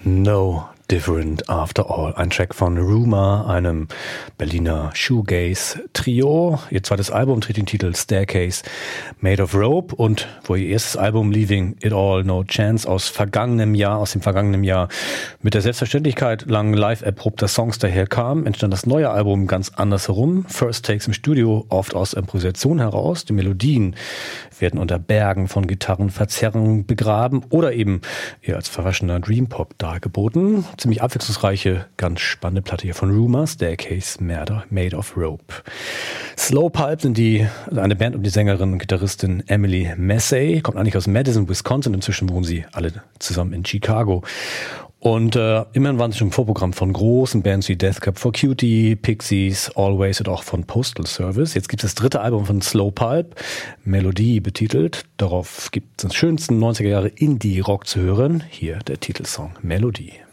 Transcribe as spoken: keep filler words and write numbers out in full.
No Different After All. Ein Track von Rumour, einem Berliner Shoegaze-Trio. Ihr zweites Album trägt den Titel Staircase Made of Rope und wo ihr erstes Album Leaving It All No Chance aus vergangenem Jahr, aus dem vergangenen Jahr mit der Selbstverständlichkeit lang live erprobter Songs daherkam, entstand das neue Album ganz anders herum. First Takes im Studio, oft aus Improvisation heraus. Die Melodien werden unter Bergen von Gitarrenverzerrungen begraben oder eben eher als verwaschener Dream-Pop dargeboten. Ziemlich abwechslungsreiche, ganz spannende Platte hier von Rumour, Staircase Made of Rope. Slow Pulp sind die, also eine Band um die Sängerin und Gitarristin Emily Massey, kommt eigentlich aus Madison, Wisconsin, inzwischen wohnen sie alle zusammen in Chicago. Und äh, immerhin waren sie schon im Vorprogramm von großen Bands wie Death Cab for Cutie, Pixies, Always und auch von Postal Service. Jetzt gibt es das dritte Album von Slow Pulp, Melodie betitelt. Darauf gibt es den schönsten neunziger Jahre Indie-Rock zu hören. Hier der Titelsong Melodie.